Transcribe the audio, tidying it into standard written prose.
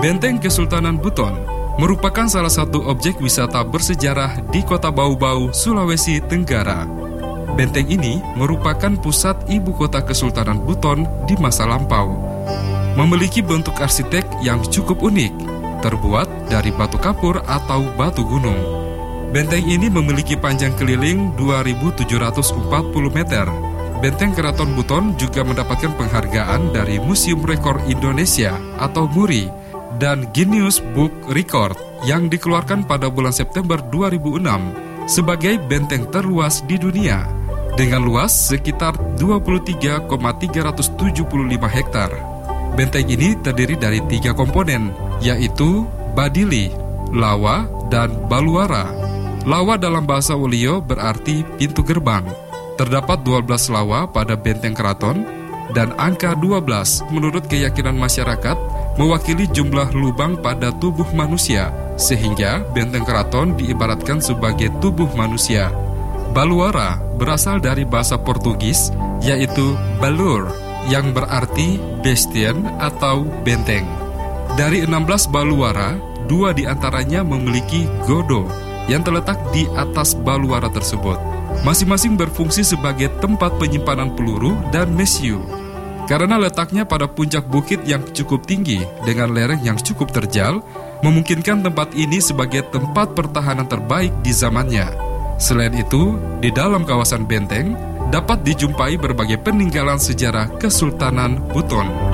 Benteng Kesultanan Buton merupakan salah satu objek wisata bersejarah di Kota Bau-Bau, Sulawesi Tenggara. Benteng ini merupakan pusat ibu kota Kesultanan Buton di masa lampau. Memiliki bentuk arsitek yang cukup unik, terbuat dari batu kapur atau batu gunung. Benteng ini memiliki panjang keliling 2.740 meter. Benteng Keraton Buton juga mendapatkan penghargaan dari Museum Rekor Indonesia atau MURI dan Guinness Book Record yang dikeluarkan pada bulan September 2006 sebagai benteng terluas di dunia dengan luas sekitar 23,375 hektar. Benteng ini terdiri dari 3 komponen, yaitu Badili, Lawa, dan Baluara. Lawa dalam bahasa Wolio berarti pintu gerbang. Terdapat 12 lawa pada benteng keraton, dan angka 12 menurut keyakinan masyarakat mewakili jumlah lubang pada tubuh manusia, sehingga benteng keraton diibaratkan sebagai tubuh manusia. Baluara berasal dari bahasa Portugis, yaitu balur, yang berarti bastion atau benteng. Dari 16 baluara, 2 diantaranya memiliki godo yang terletak di atas baluara tersebut. Masing-masing berfungsi sebagai tempat penyimpanan peluru dan mesiu. Karena letaknya pada puncak bukit yang cukup tinggi dengan lereng yang cukup terjal, memungkinkan tempat ini sebagai tempat pertahanan terbaik di zamannya. Selain itu, di dalam kawasan benteng dapat dijumpai berbagai peninggalan sejarah Kesultanan Buton.